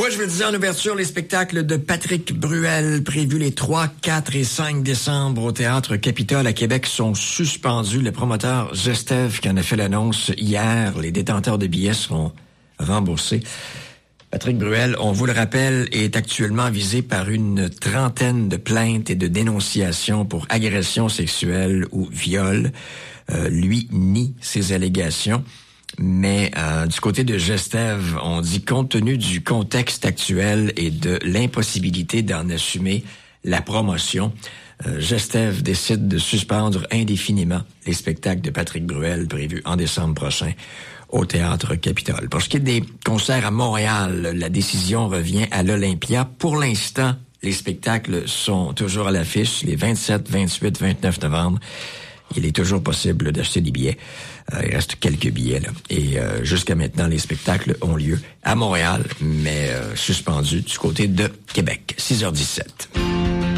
Ouais, je vous le disais en ouverture, les spectacles de Patrick Bruel prévus les 3, 4 et 5 décembre au Théâtre Capitole à Québec sont suspendus. Le promoteur Gestev qui en a fait l'annonce hier, les détenteurs de billets seront remboursés. Patrick Bruel, on vous le rappelle, est actuellement visé par une trentaine de plaintes et de dénonciations pour agression sexuelle ou viol. Lui nie ces allégations. Mais du côté de Gestev, on dit compte tenu du contexte actuel et de l'impossibilité d'en assumer la promotion, Gestev décide de suspendre indéfiniment les spectacles de Patrick Bruel prévus en décembre prochain au Théâtre Capitole. Pour ce qui est des concerts à Montréal, la décision revient à l'Olympia. Pour l'instant, les spectacles sont toujours à l'affiche les 27, 28, 29 novembre. Il est toujours possible d'acheter des billets. Il reste quelques billets, là. Et jusqu'à maintenant, les spectacles ont lieu à Montréal, mais suspendus du côté de Québec. 6h17.